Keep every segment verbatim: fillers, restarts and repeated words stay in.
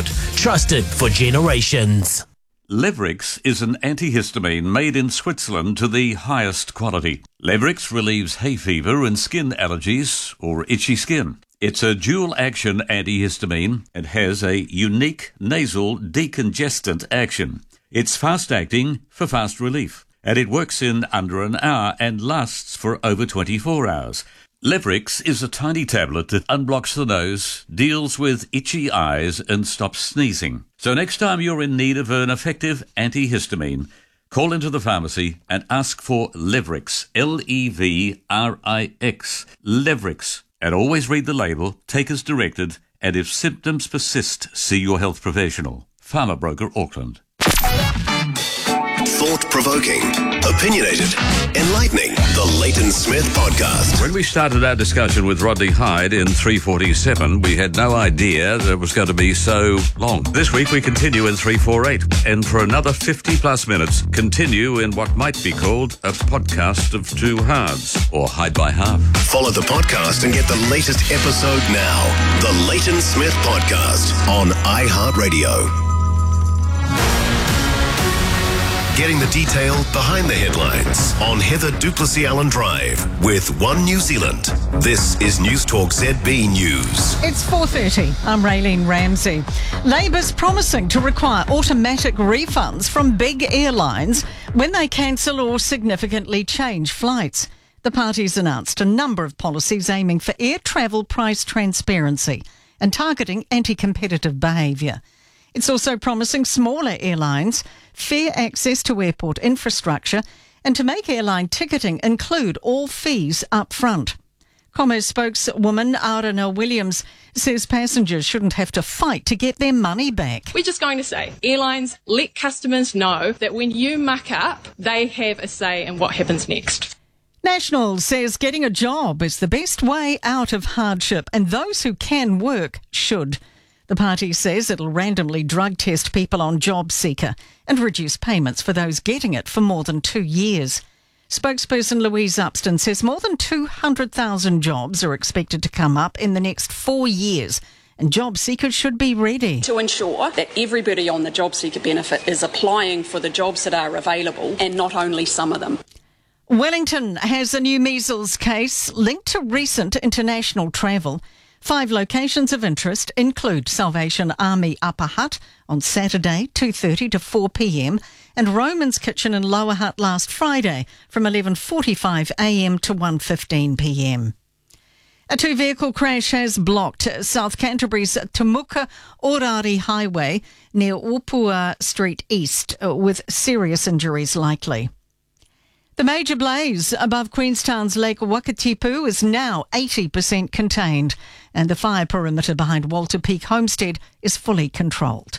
Sport. Trusted for generations. Levrix is an antihistamine made in Switzerland to the highest quality. Levrix relieves hay fever and skin allergies or itchy skin. It's a dual-action antihistamine and has a unique nasal decongestant action. It's fast-acting for fast relief, and it works in under an hour and lasts for over twenty-four hours. Levrix is a tiny tablet that unblocks the nose, deals with itchy eyes and stops sneezing. So next time you're in need of an effective antihistamine, call into the pharmacy and ask for Levrix, L E V R I X, Levrix. And always read the label, take as directed, and if symptoms persist, see your health professional. Pharma Broker, Auckland. Thought-provoking, opinionated, enlightening. The Leighton Smith Podcast. When we started our discussion with Rodney Hyde in three forty-seven, we had no idea that it was going to be so long. This week we continue in three forty-eight, and for another fifty plus minutes, continue in what might be called a podcast of two halves, or Hyde by half. Follow the podcast and get the latest episode now. The Leighton Smith Podcast on iHeartRadio. Getting the detail behind the headlines on Heather Duplessis Allen Drive with One New Zealand. This is News Talk Z B News. It's four thirty. I'm Raylene Ramsey. Labour's promising to require automatic refunds from big airlines when they cancel or significantly change flights. The party's announced a number of policies aiming for air travel price transparency and targeting anti-competitive behaviour. It's also promising smaller airlines fair access to airport infrastructure and to make airline ticketing include all fees up front. Commerce spokeswoman Arana Williams says passengers shouldn't have to fight to get their money back. We're just going to say, airlines, let customers know that when you muck up, they have a say in what happens next. National says getting a job is the best way out of hardship and those who can work should. The party says it'll randomly drug test people on JobSeeker and reduce payments for those getting it for more than two years. Spokesperson Louise Upston says more than two hundred thousand jobs are expected to come up in the next four years and JobSeeker should be ready. To ensure that everybody on the JobSeeker benefit is applying for the jobs that are available and not only some of them. Wellington has a new measles case linked to recent international travel. Five locations of interest include Salvation Army Upper Hutt on Saturday, two thirty to four p.m, and Roman's Kitchen in Lower Hutt last Friday from eleven forty-five a.m. to one fifteen p.m. A two-vehicle crash has blocked South Canterbury's Temuka Orari Highway near Upua Street East, with serious injuries likely. The major blaze above Queenstown's Lake Wakatipu is now eighty percent contained, and the fire perimeter behind Walter Peak Homestead is fully controlled.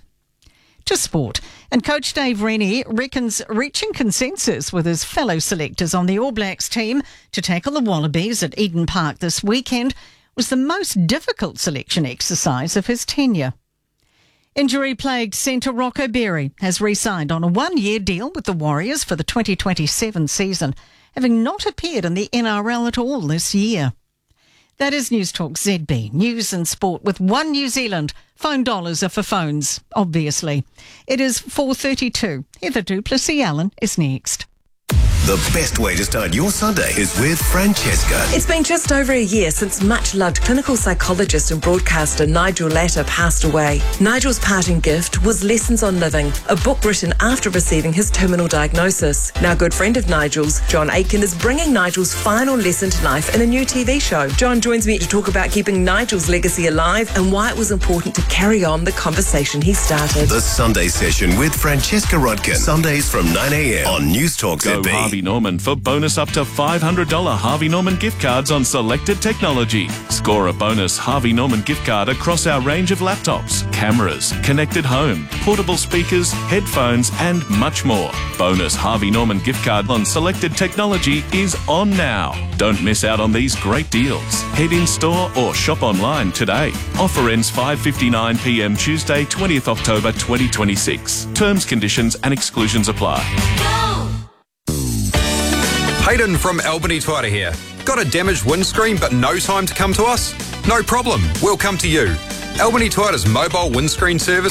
To sport, and coach Dave Rennie reckons reaching consensus with his fellow selectors on the All Blacks team to tackle the Wallabies at Eden Park this weekend was the most difficult selection exercise of his tenure. Injury-plagued centre Rocco Berry has re-signed on a one-year deal with the Warriors for the twenty twenty-seven season, having not appeared in the N R L at all this year. That is News Talk Z B, News and Sport with One New Zealand. Phone dollars are for phones, obviously. It is four thirty-two. Heather Duplessis Allen is next. The best way to start your Sunday is with Francesca. It's been just over a year since much-loved clinical psychologist and broadcaster Nigel Latta passed away. Nigel's parting gift was Lessons on Living, a book written after receiving his terminal diagnosis. Now, a good friend of Nigel's, John Aitken, is bringing Nigel's final lesson to life in a new T V show. John joins me to talk about keeping Nigel's legacy alive and why it was important to carry on the conversation he started. The Sunday Session with Francesca Rodkin. Sundays from nine a.m. on News Talk Z B. Harvey Norman for bonus up to five hundred dollars Harvey Norman gift cards on selected technology. Score a bonus Harvey Norman gift card across our range of laptops, cameras, connected home, portable speakers, headphones and much more. Bonus Harvey Norman gift card on selected technology is on now. Don't miss out on these great deals. Head in store or shop online today. Offer ends five fifty-nine p.m. Tuesday, twentieth October twenty twenty-six. Terms, conditions and exclusions apply. Hayden from Albany Toyota here. Got a damaged windscreen but no time to come to us? No problem, we'll come to you. Albany Toyota's mobile windscreen service